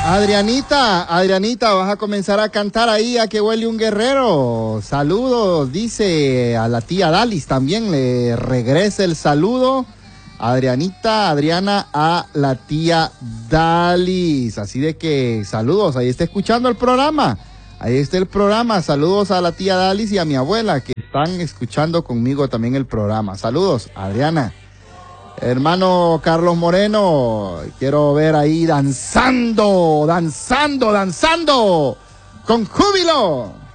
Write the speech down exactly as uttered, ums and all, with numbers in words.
Adrianita, Adrianita, vas a comenzar a cantar ahí a que huele un guerrero. Saludos, dice a la tía Dalis también, le regresa el saludo. Adrianita, Adriana, a la tía Dalis. Así de que saludos, ahí está escuchando el programa. Ahí está el programa. Saludos a la tía Dalis y a mi abuela que están escuchando conmigo también el programa. Saludos, Adriana. Hermano Carlos Moreno, quiero ver ahí danzando, danzando, danzando, con júbilo.